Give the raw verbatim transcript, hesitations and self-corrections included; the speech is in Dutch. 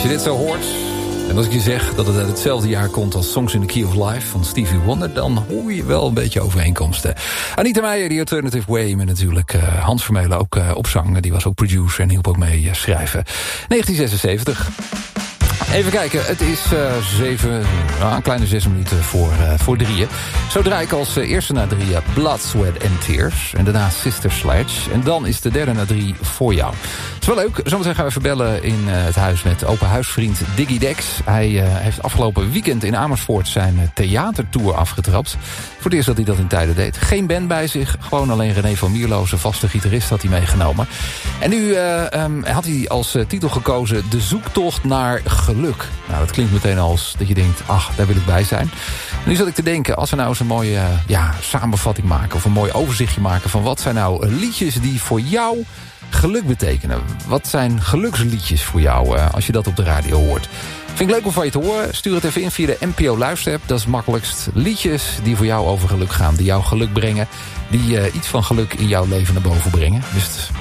Als je dit zo hoort, en als ik je zeg dat het uit hetzelfde jaar komt als Songs in the Key of Life van Stevie Wonder, dan hoor je wel een beetje overeenkomsten. Anita Meijer, die Alternative Way, met natuurlijk uh, Hans Vermeulen ook uh, op zang. Die was ook producer en hielp ook mee uh, schrijven. negentien zesenzeventig. Even kijken, het is uh, zeven, nou, een kleine zes minuten voor, uh, voor drieën. Zo draai ik als uh, eerste na drieën Blood, Sweat and Tears. En daarna Sister Sledge. En dan is de derde na drie voor jou. Het is wel leuk, zometeen gaan we even bellen in uh, het huis met open huisvriend Diggy Dex. Hij uh, heeft afgelopen weekend in Amersfoort zijn uh, theatertour afgetrapt. Voor het eerst dat hij dat in tijden deed. Geen band bij zich, gewoon alleen René van Mierlo, zijn vaste gitarist, had hij meegenomen. En nu uh, um, had hij als uh, titel gekozen De Zoektocht naar Geluk. Nou, dat klinkt meteen als dat je denkt, ach, daar wil ik bij zijn. En nu zat ik te denken, als we nou eens een mooie uh, ja, samenvatting maken, of een mooi overzichtje maken van wat zijn nou uh, liedjes die voor jou geluk betekenen. Wat zijn geluksliedjes voor jou uh, als je dat op de radio hoort? Vind ik leuk om van je te horen. Stuur het even in via de N P O luisterapp. Dat is het makkelijkst. Liedjes die voor jou over geluk gaan. Die jou geluk brengen. Die uh, iets van geluk in jouw leven naar boven brengen. Dus